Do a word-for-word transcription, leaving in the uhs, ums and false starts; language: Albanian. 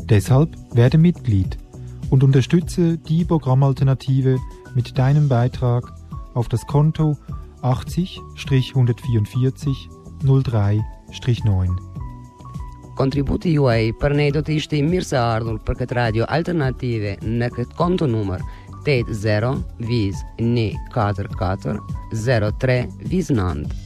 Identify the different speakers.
Speaker 1: Deshalb werde Mitglied und unterstütze die Programmalternative mit deinem Beitrag auf das Konto achtzig einhundertvierundvierzig null drei neun.
Speaker 2: Contributi juaj për ne do të ishte i mirë se ardhur për këtë radio alternative në këtë konto numër ottanta vis një katër katër zero tre vis nënt.